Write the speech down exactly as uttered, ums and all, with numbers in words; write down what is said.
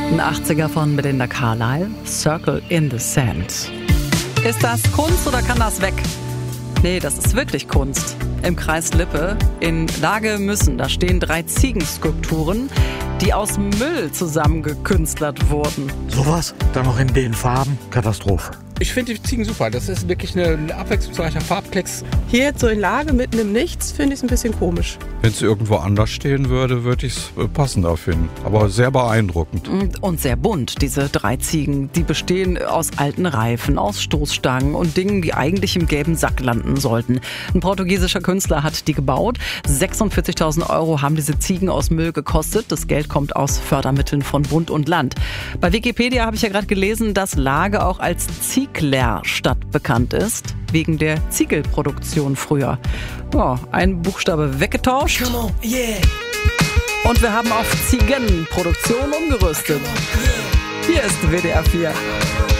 Ein achtziger von Belinda Carlisle, Circle in the Sand. Ist das Kunst oder kann das weg? Nee, das ist wirklich Kunst. Im Kreis Lippe in Lage-Müssen, da stehen drei Ziegenskulpturen, die aus Müll zusammengekünstlert wurden. Sowas? Dann noch in den Farben? Katastrophe. Ich finde die Ziegen super. Das ist wirklich ein abwechslungsreicher Farbklecks. Hier jetzt so in Lage, mitten im Nichts, finde ich es ein bisschen komisch. Wenn es irgendwo anders stehen würde, würde ich es passender finden. Aber sehr beeindruckend. Und sehr bunt, diese drei Ziegen. Die bestehen aus alten Reifen, aus Stoßstangen und Dingen, die eigentlich im gelben Sack landen sollten. Ein portugiesischer Künstler hat die gebaut. sechsundvierzigtausend Euro haben diese Ziegen aus Müll gekostet. Das Geld kommt aus Fördermitteln von Bund und Land. Bei Wikipedia habe ich ja gerade gelesen, dass Lage auch als Zieglerstadt bekannt ist. Wegen der Ziegelproduktion früher. Ja, ein Buchstabe weggetauscht. Come on, yeah. Und wir haben auf Ziegenproduktion umgerüstet. Hier ist W D R vier.